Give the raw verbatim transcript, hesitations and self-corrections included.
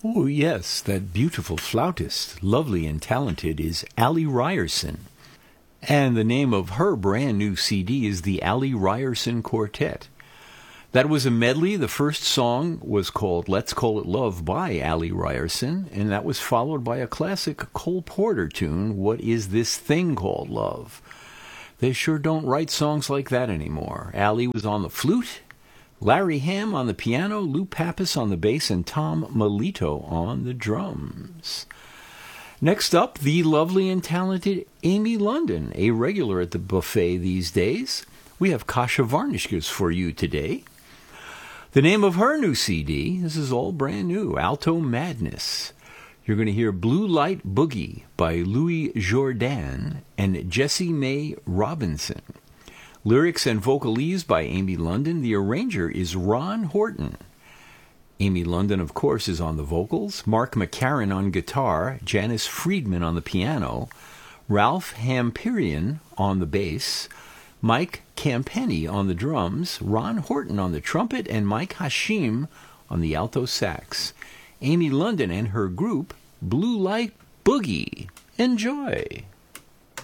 Oh, yes, that beautiful flautist, lovely and talented, is Allie Ryerson. And the name of her brand new C D is the Allie Ryerson Quartet. That was a medley. The first song was called Let's Call It Love by Allie Ryerson, and that was followed by a classic Cole Porter tune, What Is This Thing Called Love? They sure don't write songs like that anymore. Allie was on the flute, Larry Hamm on the piano, Lou Pappas on the bass, and Tom Melito on the drums. Next up, the lovely and talented Amy London, a regular at the buffet these days. We have Kasha Varnishkes for you today. The name of her new C D, this is all brand new, Alto Madness. You're going to hear Blue Light Boogie by Louis Jordan and Jessie Mae Robinson. Lyrics and vocalese by Amy London. The arranger is Ron Horton. Amy London, of course, is on the vocals. Mark McCarran on guitar. Janice Friedman on the piano. Ralph Hampirian on the bass. Mike Campenny on the drums. Ron Horton on the trumpet. And Mike Hashim on the alto sax. Amy London and her group, Blue Light Boogie. Enjoy!